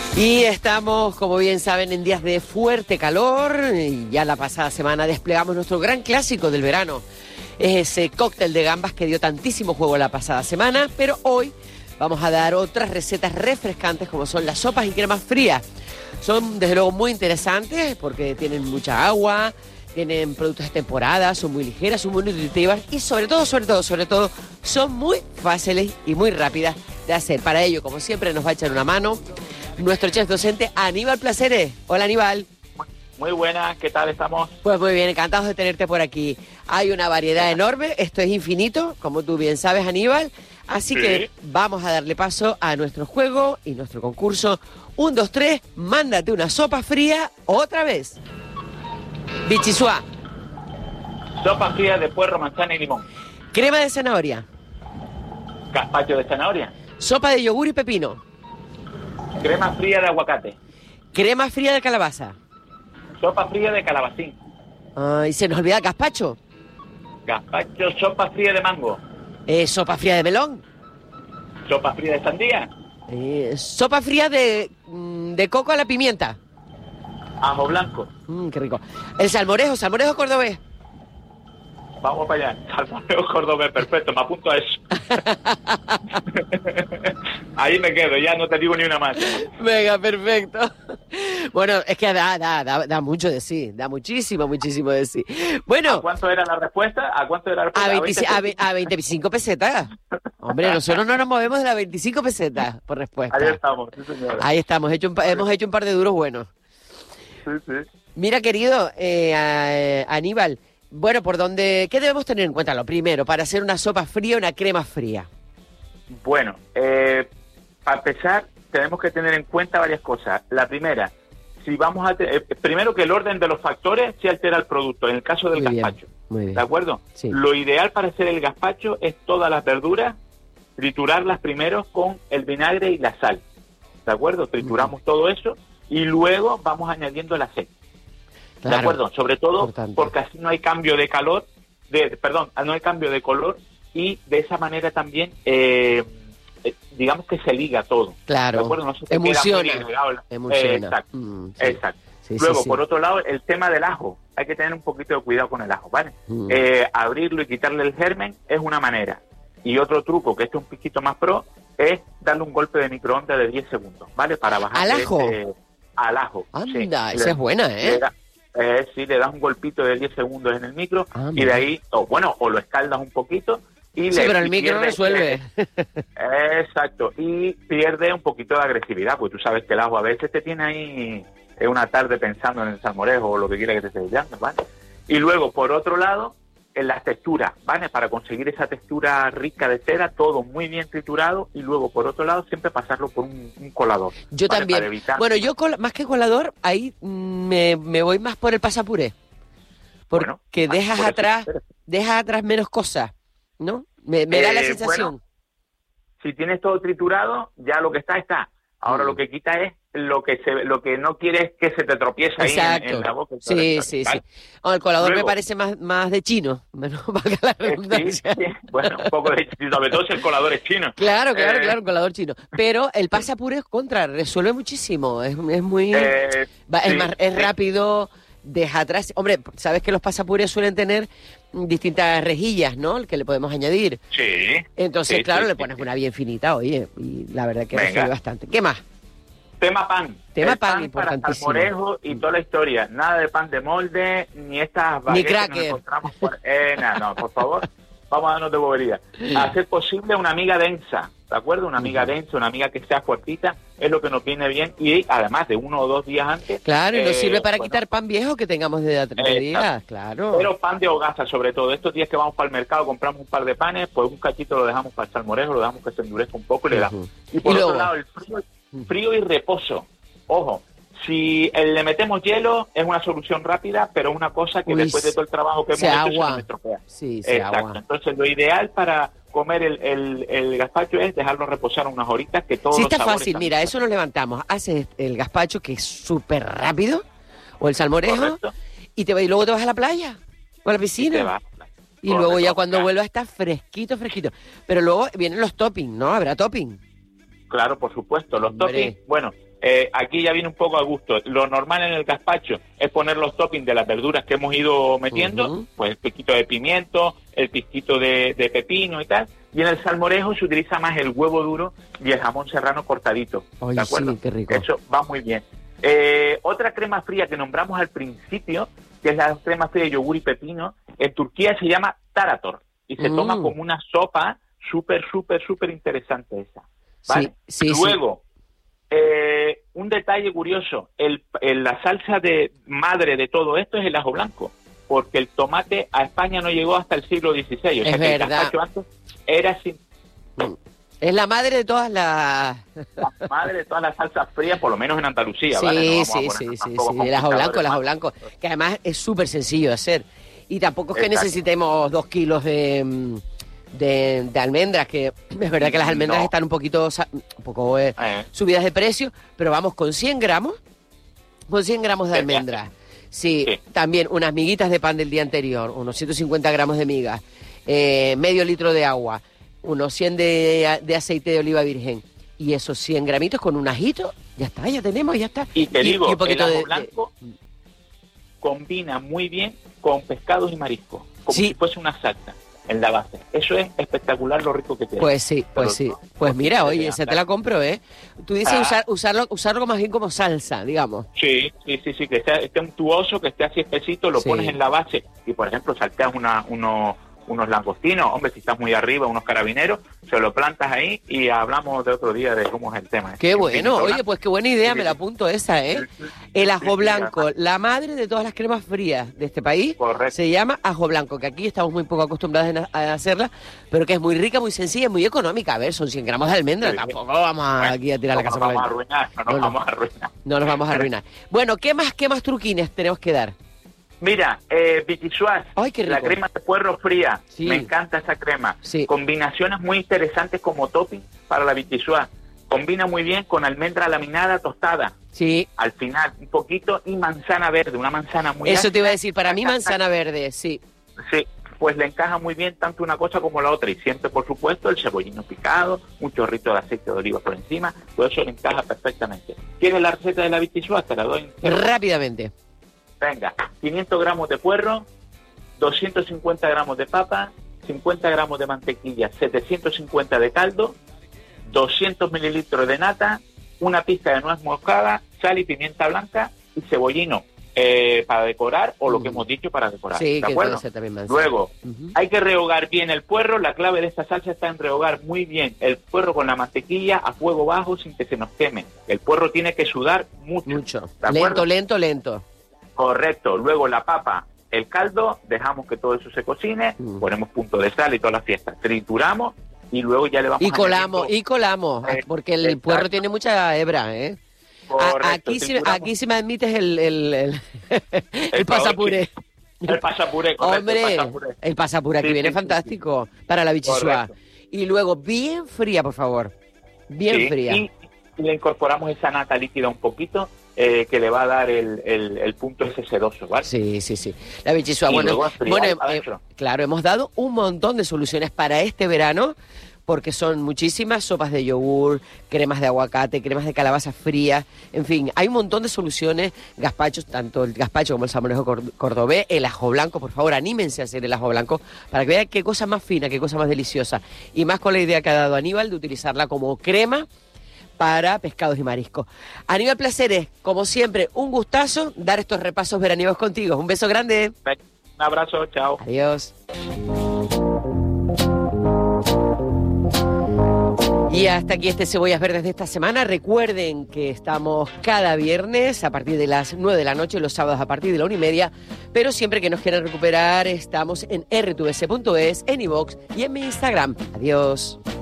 Y estamos, como bien saben, en días de fuerte calor. Y ya la pasada semana desplegamos nuestro gran clásico del verano. Es ese cóctel de gambas que dio tantísimo juego la pasada semana. Pero hoy vamos a dar otras recetas refrescantes como son las sopas y cremas frías. Son desde luego muy interesantes porque tienen mucha agua, tienen productos de temporada, son muy ligeras, son muy nutritivas y sobre todo, son muy fáciles y muy rápidas de hacer. Para ello, como siempre, nos va a echar una mano nuestro chef docente Aníbal Placeres. Hola, Aníbal. Muy buenas, ¿qué tal estamos? Pues muy bien, encantados de tenerte por aquí. Hay una variedad enorme, esto es infinito, como tú bien sabes, Aníbal. Así que vamos a darle paso a nuestro juego y nuestro concurso. 1, 2, 3, mándate una sopa fría otra vez. Bichisua. Sopa fría de puerro, manzana y limón. Crema de zanahoria. Gazpacho de zanahoria. Sopa de yogur y pepino. Crema fría de aguacate. Crema fría de calabaza. Sopa fría de calabacín. Y se nos olvida el gazpacho. Gazpacho, sopa fría de mango. Sopa fría de melón. Sopa fría de sandía. Sopa fría de coco a la pimienta. Ajo blanco. Qué rico. El salmorejo cordobés. Vamos para allá. Salmorejo cordobés, perfecto, me apunto a eso. Ahí me quedo, ya no te digo ni una más. Venga, perfecto. Bueno, es que da mucho de sí, da muchísimo de sí. Bueno. ¿A cuánto era la respuesta? A 25 pesetas. Hombre, nosotros no nos movemos de las 25 pesetas por respuesta. Ahí estamos, sí señora. Ahí estamos, hemos hecho un par de duros buenos. Sí. Mira, querido Aníbal, bueno, ¿qué debemos tener en cuenta lo primero para hacer una sopa fría, una crema fría? Bueno, para empezar, tenemos que tener en cuenta varias cosas. La primera, si vamos a primero que el orden de los factores se altera el producto, en el caso del gazpacho. Muy bien. ¿De acuerdo? Sí. Lo ideal para hacer el gazpacho es todas las verduras, triturarlas primero con el vinagre y la sal. ¿De acuerdo? Trituramos todo eso y luego vamos añadiendo el aceite. Claro, ¿de acuerdo? Sobre todo importante. porque así no hay cambio de no hay cambio de color y de esa manera también, digamos que se liga todo. Claro, ¿de acuerdo? No se emulsiona. Exacto. Exacto. Sí, Luego, sí. por otro lado, el tema del ajo. Hay que tener un poquito de cuidado con el ajo, ¿vale? Abrirlo y quitarle el germen es una manera. Y otro truco, que este es un poquito más pro, es darle un golpe de microondas de 10 segundos, ¿vale? Para bajar ¿Al ajo? Al ajo. Anda, sí. esa es buena, ¿eh? Sí, le das un golpito de 10 segundos en el micro y mira. de ahí, o lo escaldas un poquito y Sí, pero el micro resuelve. Exacto, y pierde un poquito de agresividad, porque tú sabes que el ajo a veces te tiene ahí una tarde pensando en el salmorejo o lo que quiera que te esté llame, ¿vale? Y luego, por otro lado, en las texturas, ¿vale? Para conseguir esa textura rica de cera, todo muy bien triturado y luego, por otro lado, siempre pasarlo por un colador. Yo ¿vale? también. Para evitar... Bueno, yo más que colador, ahí me voy más por el pasapuré. Porque dejas atrás menos cosas, ¿no? Me da la sensación. Bueno, si tienes todo triturado, ya lo que está. Ahora lo que quita es lo que no quieres que se te tropiece ahí en la boca. Sí. El colador Luego, me parece más de chino, menos para que la redundancia. Sí. Bueno, un poco de chino, sobre todo si el colador es chino. Claro, un colador chino. Pero el pasapuré resuelve muchísimo, es muy... es rápido, deja atrás... Hombre, sabes que los pasapurés suelen tener distintas rejillas, ¿no? El que le podemos añadir. Sí. Entonces, le pones una bien finita, oye, y la verdad que resuelve bastante. ¿Qué más? Tema pan. Pan, para salmorejo y toda la historia. Nada de pan de molde, ni estas baguettes que nos encontramos por... no, por favor, vamos a darnos de bobería. Hacer posible una miga densa, ¿de acuerdo? Una miga densa, una miga que sea fuertita, es lo que nos viene bien. Y además de 1 o 2 días antes... Claro, y nos sirve para quitar pan viejo que tengamos de días, claro. Pero pan de hogaza, sobre todo. Estos días que vamos para el mercado, compramos un par de panes, pues un cachito lo dejamos para el salmorejo, lo dejamos que se endurezca un poco y le damos. Y por otro lado, el frío y reposo. Ojo, si le metemos hielo es una solución rápida, pero una cosa que después de todo el trabajo que hemos hecho se nos estropea. Sí, exacto. Entonces lo ideal para comer el gazpacho es dejarlo reposar unas horitas que todos los sabores... Sí, está fácil. Mira, eso nos levantamos. Haces el gazpacho, que es súper rápido, o el salmorejo, y luego te vas a la playa o a la piscina. Y luego ya cuando vuelvas está fresquito. Pero luego vienen los toppings, ¿no? ¿Habrá topping? Claro, por supuesto. Los toppings, bueno, Aquí ya viene un poco a gusto. Lo normal en el gazpacho es poner los toppings de las verduras que hemos ido metiendo, pues el piquito de pimiento, el piquito de pepino y tal. Y en el salmorejo se utiliza más el huevo duro y el jamón serrano cortadito. Ay, ¿de acuerdo? sí, qué rico. Eso va muy bien. Otra crema fría que nombramos al principio, que es la crema fría de yogur y pepino, en Turquía se llama tarator y se toma como una sopa súper interesante esa. ¿Vale? Sí, Luego, un detalle curioso, la salsa de madre de todo esto es el ajo blanco, porque el tomate a España no llegó hasta el siglo XVI. O sea, que el gazpacho antes era sin... Es la madre de todas las... La madre de todas las salsas frías, por lo menos en Andalucía, sí, ¿vale? Sí, el ajo blanco, que además es súper sencillo de hacer. Y tampoco es que necesitemos 2 kilos de almendras, que es verdad que las almendras están un poco subidas de precio, pero vamos, con 100 gramos de almendras. Sí, también unas miguitas de pan del día anterior, unos 150 gramos de migas, medio litro de agua, unos 100 de aceite de oliva virgen, y esos 100 gramitos con un ajito, ya está. Y te digo, el ajo blanco combina muy bien con pescados y mariscos, como si fuese una salsa en la base. Eso es espectacular lo rico que tiene. Pues sí. Pues mira, oye, esa te la compro, ¿eh? Tú dices usarlo más bien como salsa, digamos. Sí, que esté untuoso, que esté así espesito, lo pones en la base y, por ejemplo, salteas unos langostinos, hombre, si estás muy arriba, unos carabineros, se lo plantas ahí y hablamos de otro día de cómo es el tema. Qué bueno, oye, pues qué buena idea, me la apunto esa, ¿eh? El ajo blanco, la madre de todas las cremas frías de este país. Correcto. Se llama ajo blanco, que aquí estamos muy poco acostumbrados a hacerla, pero que es muy rica, muy sencilla, muy económica. A ver, son 100 gramos de almendra, tampoco vamos aquí a tirar la casa por la ventana. No nos vamos a arruinar. Bueno, ¿qué más truquines tenemos que dar? Mira, bichisuas, la crema de puerro fría, me encanta esa crema. Combinaciones muy interesantes como topping para la bichisuas. Combina muy bien con almendra laminada tostada. Sí. Al final, un poquito, y manzana verde, una manzana muy Eso ácida. te iba a decir, para mí manzana verde, sí. Sí, pues le encaja muy bien tanto una cosa como la otra. Y siempre, por supuesto, el cebollino picado, un chorrito de aceite de oliva por encima, todo eso le encaja perfectamente. ¿Quieres la receta de la bichisuas? Te la doy. Rápidamente. Venga, 500 gramos de puerro, 250 gramos de papa, 50 gramos de mantequilla, 750 de caldo, 200 mililitros de nata, una pizca de nuez moscada, sal y pimienta blanca y cebollino para decorar, o lo que hemos dicho para decorar. Sí, ¿de acuerdo? Luego, hay que rehogar bien el puerro. La clave de esta salsa está en rehogar muy bien el puerro con la mantequilla a fuego bajo sin que se nos queme. El puerro tiene que sudar mucho. Lento. Correcto. Luego la papa, el caldo, dejamos que todo eso se cocine, ponemos punto de sal y todas las fiestas, trituramos y luego ya le vamos y colamos, porque el puerro tiene mucha hebra, ¿eh? Correcto, aquí sí me admites el pasapuré. El pasapuré, correcto. Hombre, el pasapuré aquí viene fantástico para la bichisuá. Y luego bien fría, por favor. Bien fría. Y le incorporamos esa nata líquida un poquito, que le va a dar el punto ese sedoso, ¿vale? Sí. La bichisuá, claro, hemos dado un montón de soluciones para este verano, porque son muchísimas sopas de yogur, cremas de aguacate, cremas de calabaza fría, en fin, hay un montón de soluciones, gazpachos, tanto el gazpacho como el salmorejo cordobés, el ajo blanco, por favor, anímense a hacer el ajo blanco para que vean qué cosa más fina, qué cosa más deliciosa, y más con la idea que ha dado Aníbal de utilizarla como crema para pescados y mariscos. Aníbal Placeres, como siempre, un gustazo dar estos repasos veraniegos contigo. Un beso grande. Un abrazo, chao. Adiós. Y hasta aquí este Cebollas Verdes de esta semana. Recuerden que estamos cada viernes a partir de las 9 de la noche, los sábados a partir de la 1:30, pero siempre que nos quieran recuperar estamos en rtvc.es, en iVoox y en mi Instagram. Adiós.